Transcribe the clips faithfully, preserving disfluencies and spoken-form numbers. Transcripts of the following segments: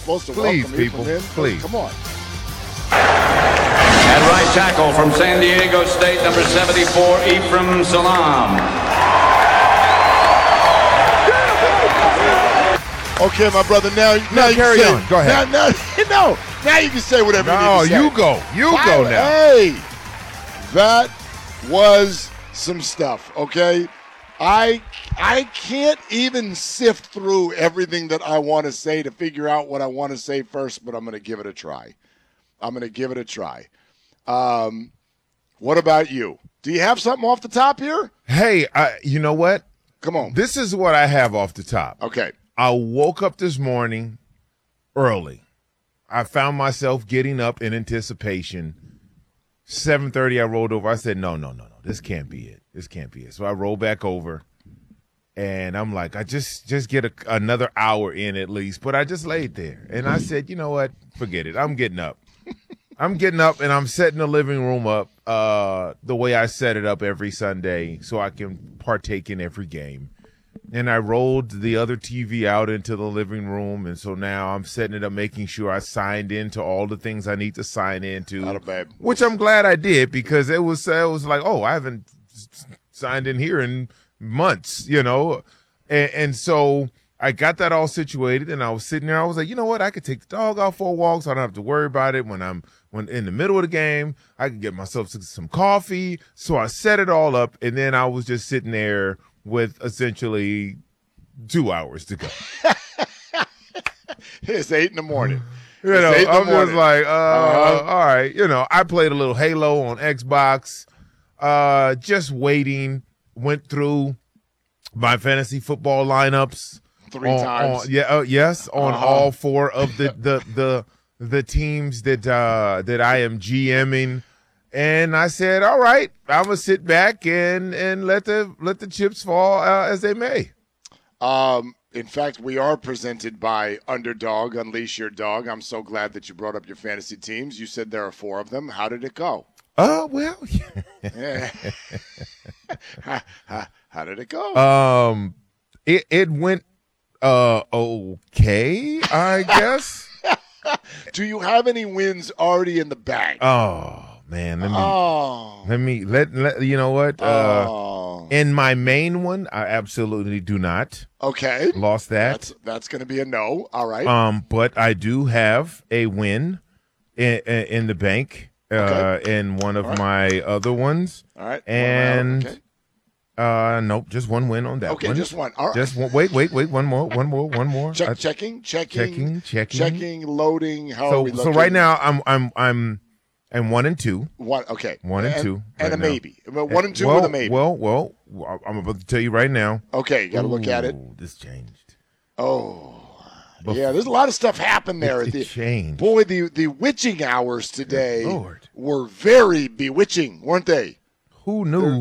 supposed to Please, welcome me people, from him. please. Come on. At right tackle from San Diego State, number seventy-four, Ephraim Salam. Okay, my brother. Now, now No, you carry can say, on. Go ahead. Now, now, no, now you can say whatever you No, need to say. you go. You Fine. go now. Hey, that was some stuff. Okay, I I can't even sift through everything that I want to say to figure out what I want to say first, but I'm going to give it a try. I'm going to give it a try. Um, what about you? Do you have something off the top here? Hey, I, you know what? Come on. This is what I have off the top. Okay. I woke up this morning early. I found myself getting up in anticipation. seven thirty, I rolled over. I said, no, no, no, no. This can't be it. This can't be it. So I rolled back over, and I'm like, I just just get a, another hour in at least. But I just laid there, and I said, you know what? Forget it. I'm getting up. I'm getting up, and I'm setting the living room up uh, the way I set it up every Sunday so I can partake in every game. And I rolled the other T V out into the living room, and so now I'm setting it up, making sure I signed into all the things I need to sign into, Not a bad. which I'm glad I did because it was it was like, oh, I haven't s- signed in here in months, you know, and, and so I got that all situated, and I was sitting there. I was like, you know what, I could take the dog out for a walk, so I don't have to worry about it when I'm when in the middle of the game. I could get myself some coffee, so I set it all up, and then I was just sitting there with essentially two hours to go. It's eight in the morning. You It's know, eight in the I'm just morning. like, uh, Uh-huh. all right. You know, I played a little Halo on Xbox, uh, just waiting, went through my fantasy football lineups. Three on, times. on- yeah, uh, yes, on Uh-huh. all four of the, the, the, the teams that, uh, that I am GMing. And I said, all right, I'm going to sit back and, and let the, let the chips fall uh, as they may. Um, in fact, we are presented by Underdog, Unleash Your Dog. I'm so glad that you brought up your fantasy teams. You said there are four of them. How did it go? Oh, well, Yeah. how, how, how did it go? Um, it it went uh okay, I guess. Do you have any wins already in the bag? Oh man, let me oh. let me let, let you know what. Uh, oh. in my main one, I absolutely do not. Okay. Lost that. That's that's going to be a no. All right. Um, but I do have a win in in, in the bank. Uh, Okay. in one of All right. my other ones. All right. And Okay. uh, nope, just one win on that Okay, one. just one. All right. Just one. Wait, wait, wait. One more. One more. One more. Check, I- checking, checking, Checking, checking. checking, loading. How are So we so looking? right now I'm I'm I'm I'm one and two. one. Okay, One and two and right a now. maybe. Well, one and two well, with a maybe. Well, well, I'm about to tell you right now. okay, you got to look at it. Ooh, This changed. Oh, Bef- yeah. There's a lot of stuff happened there. It, at it the, changed. boy, the the witching hours today Lord. were very bewitching, weren't they? Who knew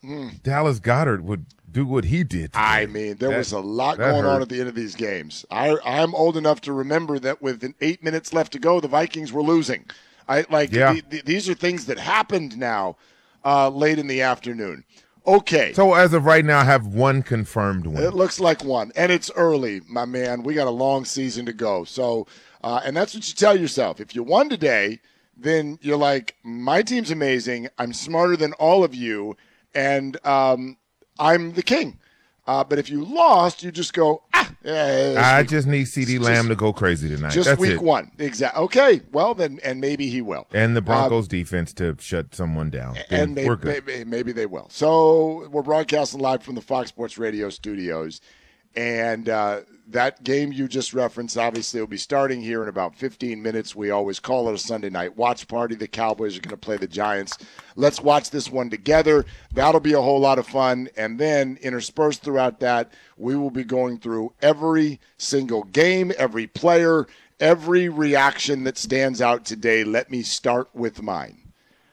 Dallas Goddard would do what he did? Today? I mean, there That- was a lot that going on hurt. at the end of these games. I I'm old enough to remember that with eight minutes left to go, the Vikings were losing. I like Yeah. the, the, these are things that happened now, uh, late in the afternoon. Okay. So as of right now, I have one confirmed win. It looks like one, and it's early, my man. We got a long season to go. So, uh, and that's what you tell yourself. If you won today, then you're like, my team's amazing. I'm smarter than all of you, and um, I'm the king. Uh, but if you lost, you just go, ah, yeah, I it's just need C D just- Lamb to go crazy tonight. just That's week it. one. Exactly. Okay. Well, then, and maybe he will. And the Broncos defense to shut someone down. Then And maybe, we're good. maybe, maybe they will. So we're broadcasting live from the Fox Sports Radio studios. And uh, that game you just referenced, obviously, will be starting here in about fifteen minutes. We always call it a Sunday night watch party. The Cowboys are going to play the Giants. Let's watch this one together. That'll be a whole lot of fun. And then interspersed throughout that, we will be going through every single game, every player, every reaction that stands out today. Let me start with mine.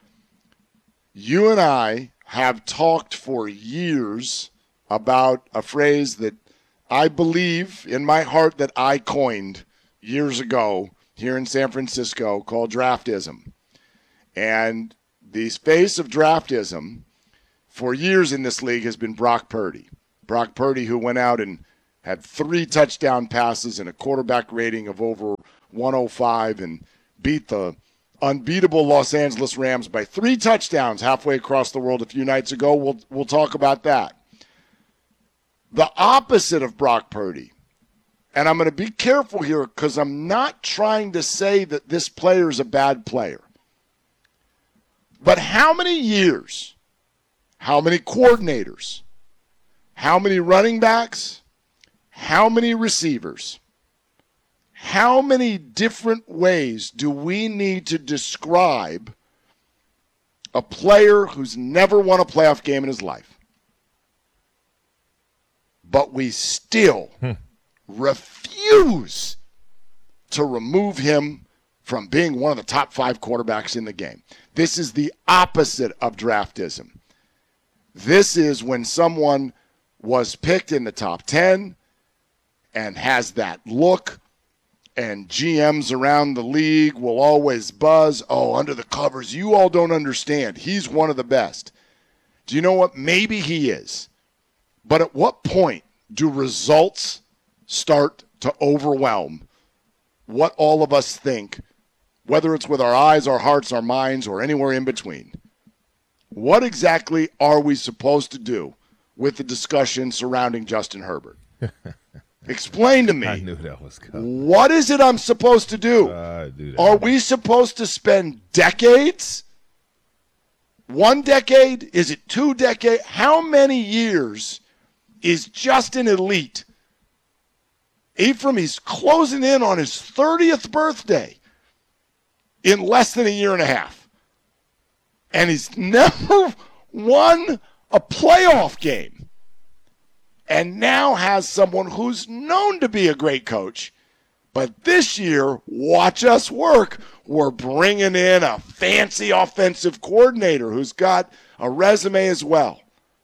You and I have talked for years about a phrase that I believe in my heart that I coined years ago here in San Francisco called draftism. And the face of draftism for years in this league has been Brock Purdy. Brock Purdy, who went out and had three touchdown passes and a quarterback rating of over one oh five and beat the unbeatable Los Angeles Rams by three touchdowns halfway across the world a few nights ago. We'll, we'll talk about that. The opposite of Brock Purdy, and I'm going to be careful here because I'm not trying to say that this player is a bad player. But how many years, how many coordinators, how many running backs, how many receivers, how many different ways do we need to describe a player who's never won a playoff game in his life? But we still hmm. refuse to remove him from being one of the top five quarterbacks in the game. This is the opposite of draftism. This is when someone was picked in the top ten and has that look, and G Ms around the league will always buzz, oh, under the covers, you all don't understand. He's one of the best. Do you know what? Maybe he is. But at what point do results start to overwhelm what all of us think, whether it's with our eyes, our hearts, our minds, or anywhere in between? What exactly are we supposed to do with the discussion surrounding Justin Herbert? Explain to me. I knew that was coming. What is it I'm supposed to do? Uh, I knew that. Are we supposed to spend decades? One decade? Is it two decades? How many years is Justin elite? Ephraim, he's closing in on his thirtieth birthday in less than a year and a half. And he's never won a playoff game. And now has someone who's known to be a great coach. But this year, watch us work. We're bringing in a fancy offensive coordinator who's got a resume as well.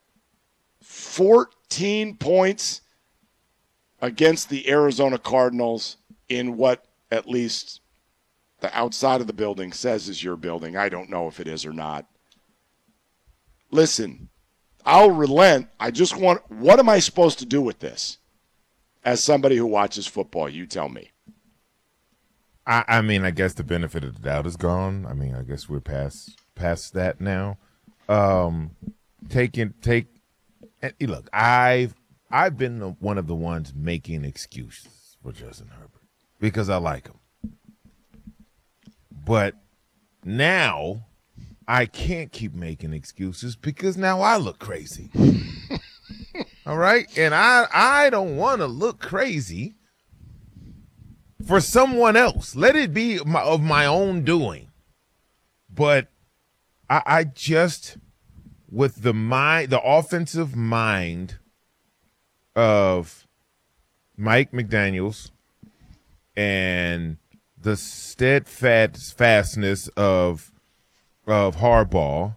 fourteen points against the Arizona Cardinals in what at least the outside of the building says is your building. I don't know if it is or not. Listen, I'll relent. I just want, what am I supposed to do with this? As somebody who watches football, you tell me. I, I mean, I guess the benefit of the doubt is gone. I mean, I guess we're past past that now. Um, taking take, and look, I've I've been the, one of the ones making excuses for Justin Herbert because I like him, but now I can't keep making excuses because now I look crazy. All right, and I I don't want to look crazy for someone else. Let it be my, of my own doing. But I, I just, with the mind, the offensive mind of Mike McDaniels and the steadfastness of of Harbaugh,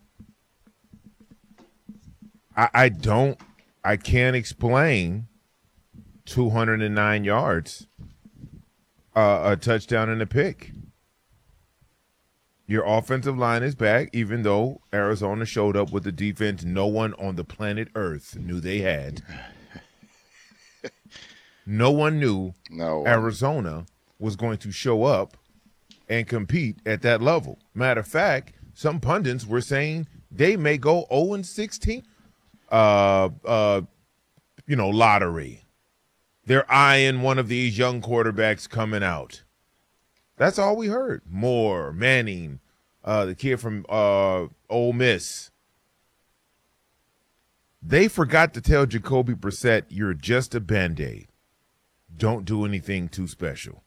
I, I don't, I can't explain two hundred nine yards. Uh, a touchdown and a pick. Your offensive line is back, even though Arizona showed up with the defense no one on the planet Earth knew they had. No one knew no. Arizona was going to show up and compete at that level. Matter of fact, some pundits were saying they may go oh and sixteen. Uh, uh, you know, lottery. They're eyeing one of these young quarterbacks coming out. That's all we heard. Moore, Manning, uh, the kid from uh, Ole Miss. They forgot to tell Jacoby Brissett, you're just a Band-Aid. Don't do anything too special.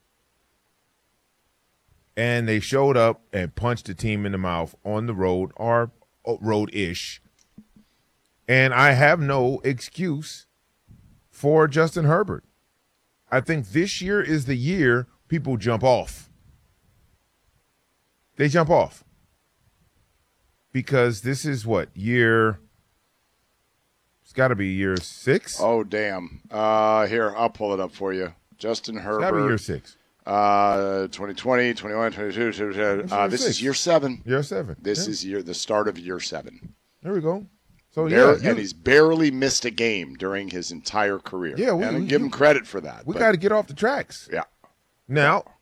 And they showed up and punched the team in the mouth on the road, or road-ish. And I have no excuse for Justin Herbert. I think this year is the year people jump off. They jump off. Because this is what, year, it's got to be year six? Oh, damn. Uh, here, I'll pull it up for you. Justin Herbert. It's got to be year six. Uh, twenty twenty, twenty-one, twenty-two, uh, this six. is year seven. Year seven. This yeah. is year the start of year seven. There we go. So Bar- yeah, you, and he's barely missed a game during his entire career. Yeah, we- and I we- give him credit for that. we but- got to get off the tracks Yeah. now.